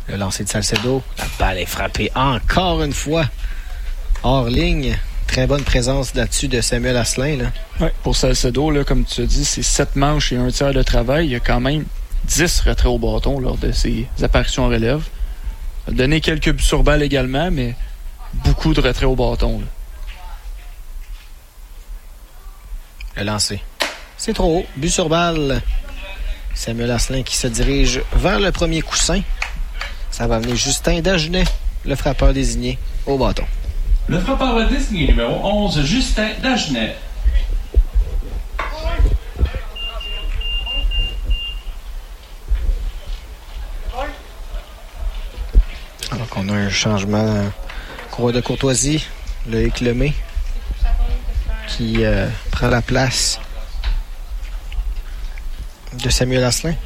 Le lancer de Salcedo. La balle est frappée encore une fois. Hors ligne. Très bonne présence là-dessus de Samuel Asselin. Là. Ouais, pour Salcedo, là, comme tu as dit, c'est 7 manches et un tiers de travail. Il y a quand même 10 retraits au bâton lors de ses apparitions en relève. Il a donné quelques buts sur balle également, mais beaucoup de retraits au bâton. Là. Le lancer. C'est trop haut. But sur balle. Samuel Asselin qui se dirige vers le premier coussin. Ça va amener Justin Dagenet, le frappeur désigné, au bâton. Le frappeur désigné numéro 11, Justin Dagenet. Alors qu'on a un changement coureur de courtoisie, Loïc Lemay, qui prend la place de Samuel Asselin.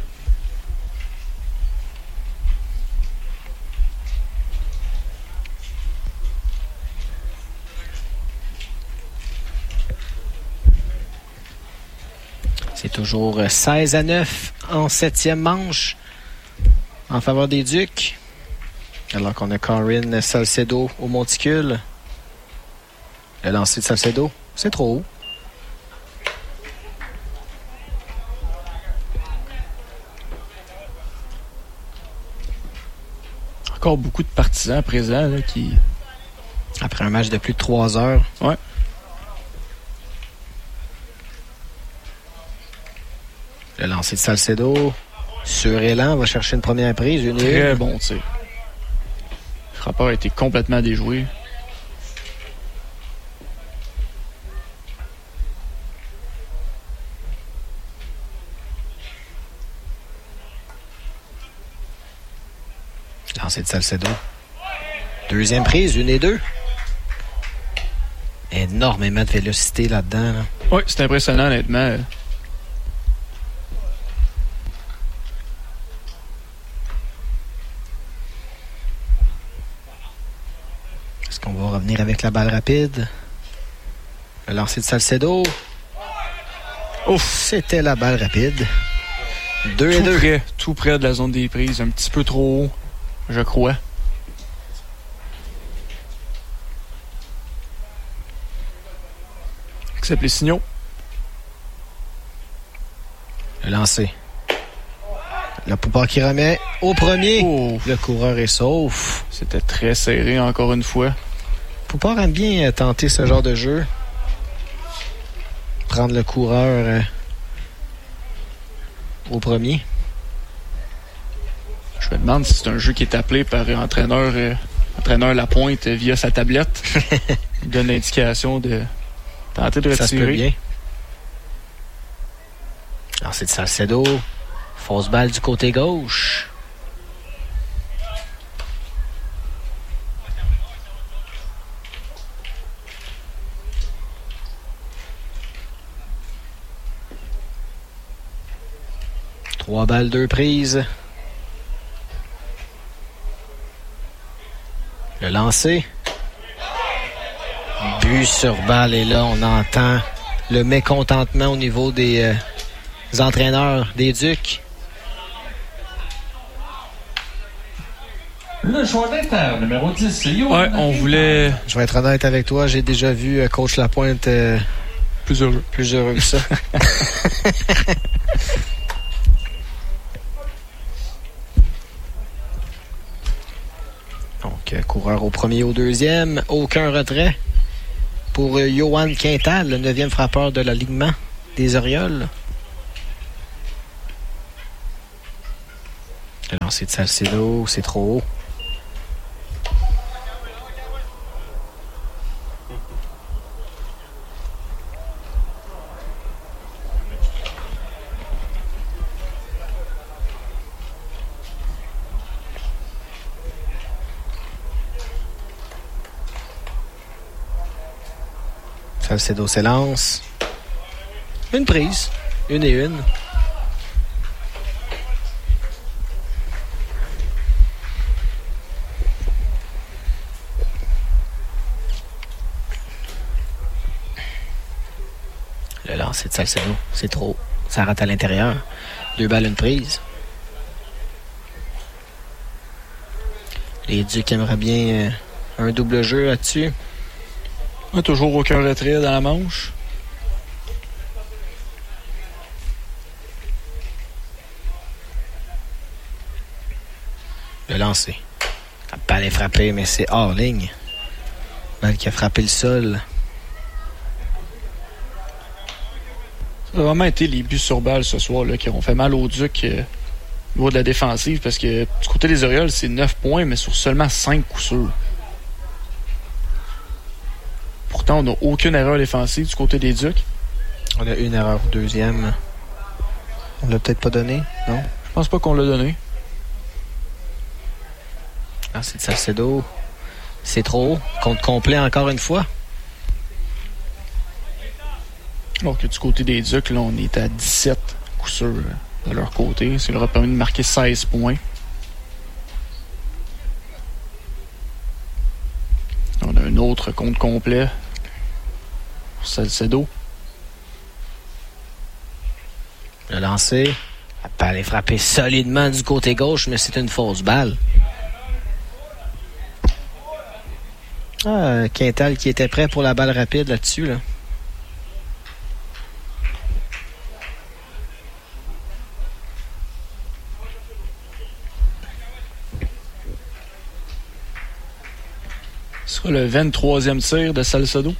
C'est toujours 16-9 en 7e manche en faveur des Ducs. Alors qu'on a Corinne Salcedo au monticule. Le lancer de Salcedo, c'est trop haut. Encore beaucoup de partisans présents là, qui... Après un match de plus de 3 heures. Ouais. Le lancer de Salcedo. Sur élan, va chercher une première prise. Très bon tir. Le frappeur a été complètement déjoué. Lancer de Salcedo. Deuxième prise, 1 et 2. Énormément de vélocité là-dedans. Là. Oui, c'est impressionnant, honnêtement. Est-ce qu'on va revenir avec la balle rapide? Le lancer de Salcedo. Ouf, c'était la balle rapide. 2 et 2. Tout près de la zone des prises. Un petit peu trop haut, je crois. Accepte les signaux. Le lancer. La Poupard qui remet au premier. Oh. Le coureur est sauf. C'était très serré encore une fois. Poupard aime bien tenter ce genre de jeu. Prendre le coureur au premier. Je me demande si c'est un jeu qui est appelé par entraîneur Lapointe via sa tablette. Il donne l'indication de tenter de retirer. Ça se peut bien. Alors c'est de Salcedo. Fausse balle du côté gauche. Trois balles, 2 prises. Le lancer. But sur balle. Et là, on entend le mécontentement au niveau des entraîneurs des Ducs. Le choix d'inter, numéro 10, Yoann. Ouais, on voulait... Je vais être honnête avec toi, j'ai déjà vu coach Lapointe plus heureux que ça. Donc, coureur au premier, au deuxième. Aucun retrait pour Yoann Quintal, le 9e frappeur de l'alignement des Orioles. Le lancer de Salcedo, c'est trop haut. Salcedo s'élance. Une prise. 1 et 1. Le lancer de Salcedo, c'est trop. Ça rate à l'intérieur. 2 balles, 1 prise. Les Ducs aimeraient bien un double jeu là-dessus. Toujours aucun retrait dans la manche. Le lancer. La balle est frappée, mais c'est hors ligne. Balle qui a frappé le sol. Ça a vraiment été les buts sur balle ce soir là, qui ont fait mal aux Ducs au niveau de la défensive, parce que du côté des Orioles, c'est 9 points, mais sur seulement 5 coups sûrs. Pourtant, on n'a aucune erreur défensive du côté des Ducs. On a une erreur au deuxième. On l'a peut-être pas donné, non? Je pense pas qu'on l'a donné. Ah, c'est de Salcedo. C'est trop haut. Compte complet encore une fois. Alors que du côté des Ducs, là, on est à 17 coups sûrs de leur côté. Ça leur a permis de marquer 16 points. On a un autre compte complet pour Salcedo. Le lancer. La balle est frappée solidement du côté gauche, mais c'est une fausse balle. Ah, Quintal qui était prêt pour la balle rapide là-dessus, là. Ce sera le 23e tir de Salcedo.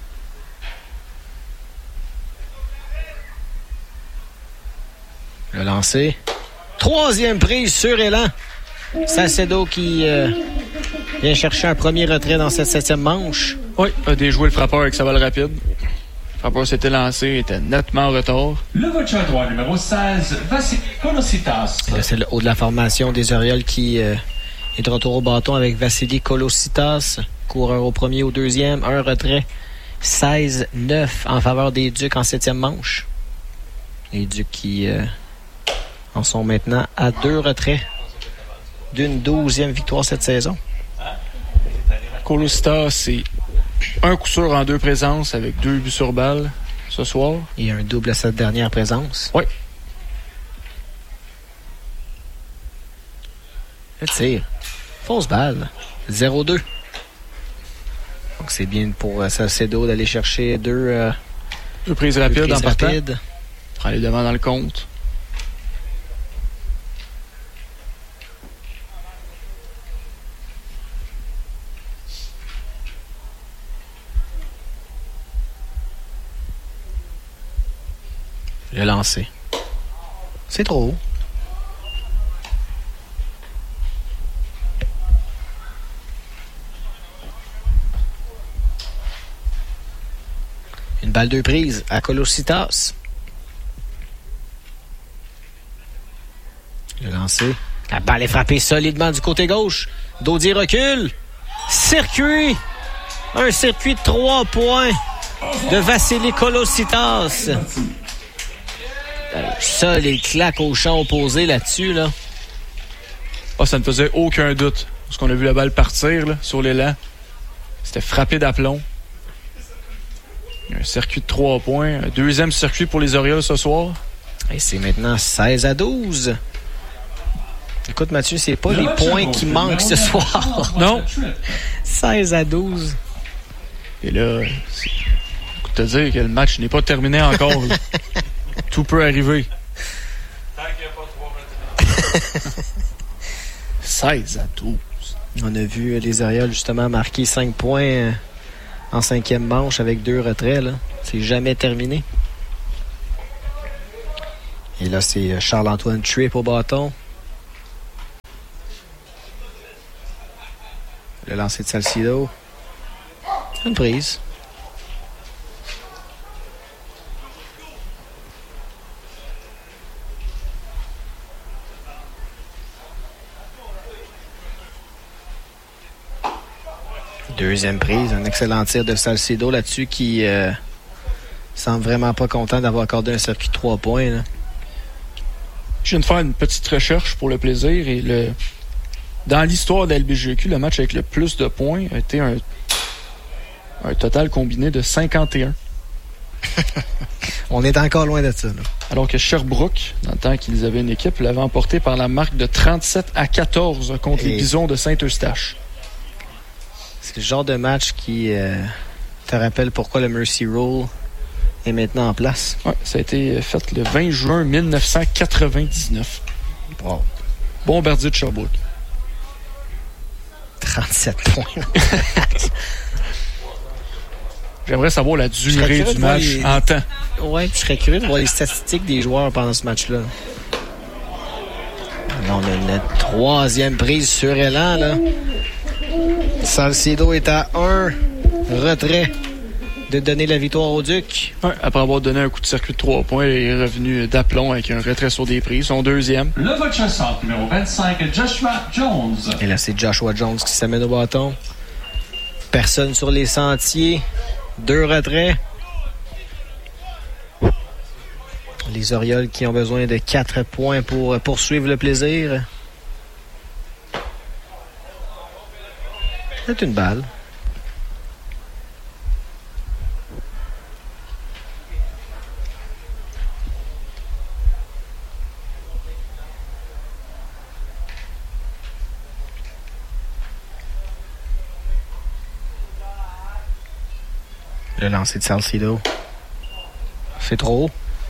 Le lancer. 3e prise sur élan. Salcedo qui vient chercher un premier retrait dans cette 7e manche. Oui, a déjoué le frappeur avec sa balle rapide. Le frappeur s'était lancé, était nettement en retard. Le voiture droit numéro 16, Vassili Kolositas. Et là, c'est le haut de la formation des Orioles qui est de retour au bâton avec Vassili Kolositas. Coureur au premier, au deuxième. Un retrait. 16-9 en faveur des Ducs en 7e manche. Les Ducs qui en sont maintenant à 2 retraits d'une 12e victoire cette saison. Kolositas, c'est un coup sûr en 2 présences avec 2 buts sur balle ce soir. Et un double à cette dernière présence. Oui. Le tir. Fausse balle. 0-2. Donc c'est bien pour Salcedo d'aller chercher 2 prises rapides en partant. Rapide. Prend les devants dans le compte. Le lancer. C'est trop haut. Une balle 2 prises à Kolositas. Le lancer. La balle est frappée solidement du côté gauche. Daudier recule. Circuit. Un circuit de 3 points de Vassili Kolositas. Seul et claque au champ opposé là-dessus, là. Ah, ça ne faisait aucun doute. Parce qu'on a vu la balle partir là, sur l'élan. C'était frappé d'aplomb. Un circuit de 3 points. Un 2e circuit pour les Orioles ce soir. Et c'est maintenant 16-12. Écoute, Mathieu, c'est pas les points qui manquent ce soir. Non. 16-12. Et là, c'est te dire que le match n'est pas terminé encore. Tout peut arriver. Tant qu'il n'y a pas 3 16-12. On a vu les Orioles justement marquer 5 points en 5e manche avec 2 retraits. Là. C'est jamais terminé. Et là, c'est Charles-Antoine Tripp au bâton. Le lancer de Salcedo. Une prise. Deuxième prise, un excellent tir de Salcedo là-dessus qui semble vraiment pas content d'avoir accordé un circuit de 3 points. Là. Je viens de faire une petite recherche pour le plaisir et dans l'histoire de la LBGQ, le match avec le plus de points a été un total combiné de 51. On est encore loin de ça. Là. Alors que Sherbrooke, dans le temps qu'ils avaient une équipe, l'avait emporté par la marque de 37-14 contre les Bisons de Saint-Eustache. C'est le genre de match qui te rappelle pourquoi le Mercy Rule est maintenant en place. Oui, ça a été fait le 20 juin 1999. Wow. Bombardier de Sherbrooke. 37 points. J'aimerais savoir la durée du match en temps. Oui, je serais curieux de voir les statistiques des joueurs pendant ce match-là. Là, on a une troisième prise sur élan. Là. Salcedo est à un retrait de donner la victoire au Duc. Ouais, après avoir donné un coup de circuit de 3 points, il est revenu d'aplomb avec un retrait sur des prises. Son deuxième. Le vote centre, numéro 25, Joshua Jones. Et là, c'est Joshua Jones qui s'amène au bâton. Personne sur les sentiers. 2 retraits. Les Orioles qui ont besoin de 4 points pour poursuivre le plaisir. C'est une balle. Le lancer de Salcedo. C'est trop haut.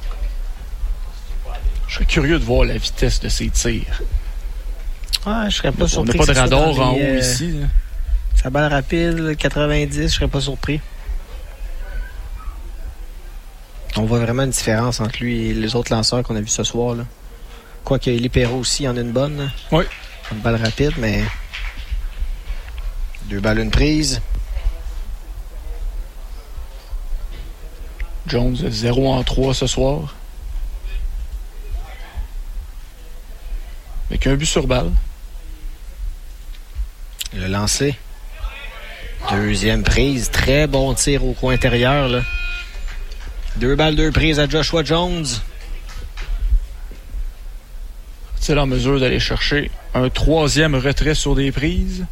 Je serais curieux de voir la vitesse de ses tirs. Ouais, je serais pas surpris. On n'a pas de radar en haut ici. Sa balle rapide, 90, je serais pas surpris. On voit vraiment une différence entre lui et les autres lanceurs qu'on a vus ce soir. Là. Quoique Élie Perrault aussi en a une bonne. Là. Oui. Une balle rapide, mais 2 balles, une prise. Jones, 0-3 ce soir. Avec un but sur balle. Le lancer. Deuxième prise. Très bon tir au coin intérieur. Là. 2 balles, 2 prises à Joshua Jones. Est-il en mesure d'aller chercher un 3e retrait sur des prises?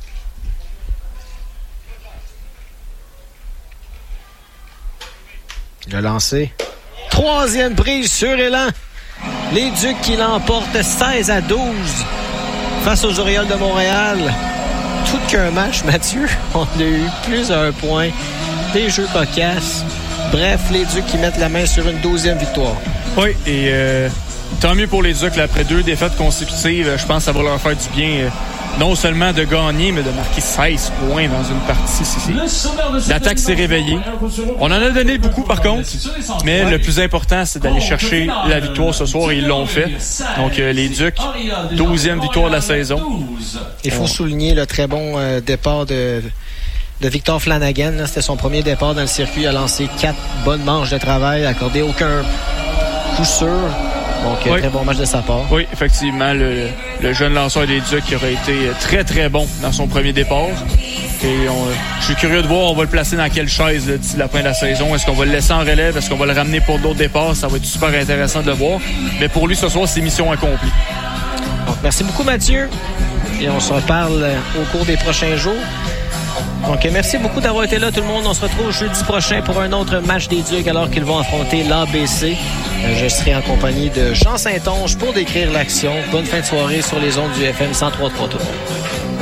Le lancer. 3e prise sur élan. Les Ducs qui l'emportent 16-12 face aux Orioles de Montréal. Tout qu'un match, Mathieu. On a eu plusieurs points, des jeux cocasses. Bref, les Ducs qui mettent la main sur une 12e victoire. Oui, et tant mieux pour les Ducs. Là, après 2 défaites consécutives, je pense que ça va leur faire du bien. Non seulement de gagner, mais de marquer 16 points dans une partie. L'attaque s'est réveillée. On en a donné beaucoup, par contre. Mais le plus important, c'est d'aller chercher la victoire ce soir, et ils l'ont fait. Donc, les Ducs, 12e victoire de la saison. Il faut souligner le très bon départ de Victor Flanagan. Là, c'était son premier départ dans le circuit. Il a lancé 4 bonnes manches de travail, accordé aucun coup sûr. Donc, très bon match de sa part. Oui, effectivement, le jeune lanceur des Ducs qui aurait été très, très bon dans son premier départ. Et je suis curieux de voir, on va le placer dans quelle chaise d'ici la fin de la saison. Est-ce qu'on va le laisser en relève? Est-ce qu'on va le ramener pour d'autres départs? Ça va être super intéressant de le voir. Mais pour lui, ce soir, c'est mission accomplie. Donc, merci beaucoup, Mathieu. Et on se reparle au cours des prochains jours. Donc, merci beaucoup d'avoir été là, tout le monde. On se retrouve jeudi prochain pour un autre match des Ducs alors qu'ils vont affronter l'ABC. Je serai en compagnie de Jean Saint-Onge pour décrire l'action. Bonne fin de soirée sur les ondes du FM 103.3 tout le monde.